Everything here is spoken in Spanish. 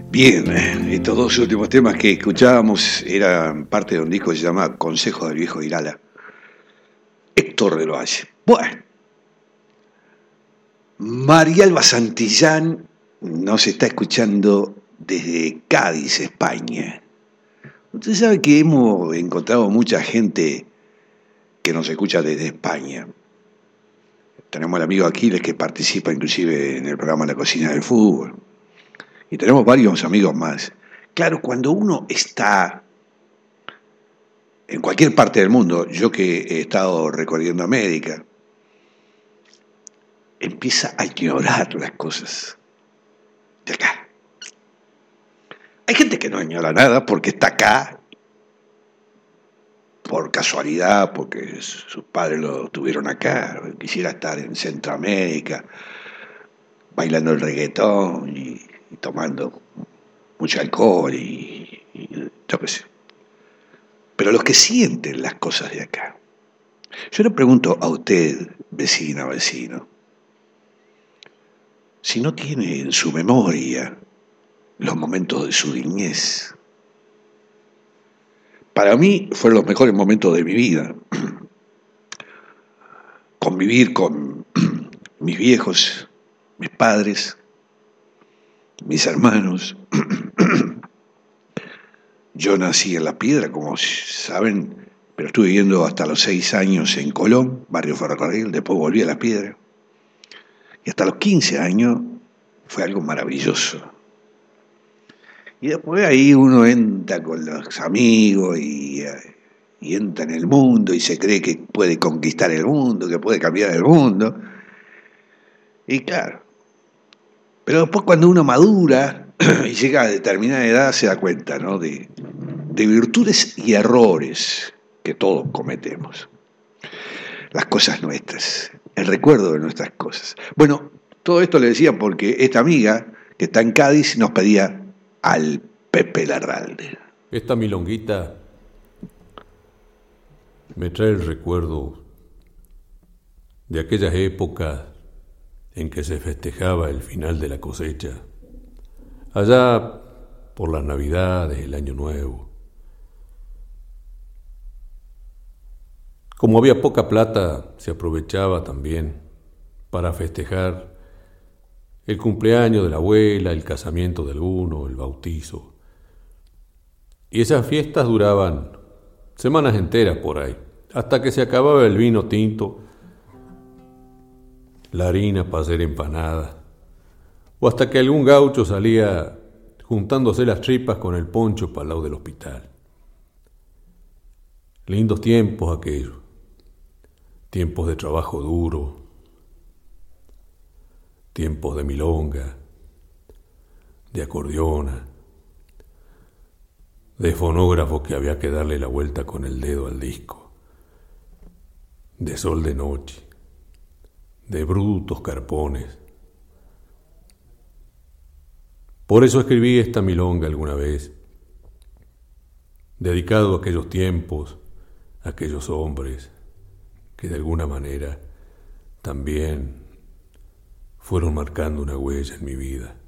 Bien, estos dos últimos temas que escuchábamos eran parte de un disco que se llama Consejo del Viejo Irala. Héctor del Valle. Bueno, María Alba Santillán nos está escuchando desde Cádiz, España. Usted sabe que hemos encontrado mucha gente que nos escucha desde España. Tenemos al amigo Aquiles que participa inclusive en el programa La Cocina del Fútbol. Y tenemos varios amigos más. Claro, cuando uno está en cualquier parte del mundo, yo que he estado recorriendo América, empieza a ignorar las cosas de acá. Hay gente que no ignora nada porque está acá por casualidad, porque sus padres lo tuvieron acá, quisiera estar en Centroamérica, bailando el reggaetón y tomando mucho alcohol y yo qué sé. Pero los que sienten las cosas de acá. Yo le pregunto a usted, vecina, vecino, si no tiene en su memoria los momentos de su niñez. Para mí fueron los mejores momentos de mi vida. Convivir con mis viejos, mis padres, mis hermanos. Yo nací en La Piedra, como saben, pero estuve viviendo hasta los 6 años en Colón, barrio Ferrocarril, después volví a La Piedra. Y hasta los 15 años fue algo maravilloso. Y después ahí uno entra con los amigos y entra en el mundo y se cree que puede conquistar el mundo, que puede cambiar el mundo. Y claro, pero después cuando uno madura y llega a determinada edad se da cuenta, ¿no? de virtudes y errores que todos cometemos. Las cosas nuestras, el recuerdo de nuestras cosas. Bueno, todo esto le decía porque esta amiga que está en Cádiz nos pedía al Pepe Larralde. Esta milonguita me trae el recuerdo de aquellas épocas en que se festejaba el final de la cosecha, allá por las Navidades, el Año Nuevo. Como había poca plata, se aprovechaba también para festejar el cumpleaños de la abuela, el casamiento de alguno, el bautizo. Y esas fiestas duraban semanas enteras por ahí, hasta que se acababa el vino tinto, la harina para hacer empanadas, o hasta que algún gaucho salía juntándose las tripas con el poncho para el lado del hospital. Lindos tiempos aquellos, tiempos de trabajo duro, tiempos de milonga, de acordeona, de fonógrafo que había que darle la vuelta con el dedo al disco, de sol de noche, de brutos carpones. Por eso escribí esta milonga alguna vez, dedicado a aquellos tiempos, a aquellos hombres que de alguna manera también fueron marcando una huella en mi vida.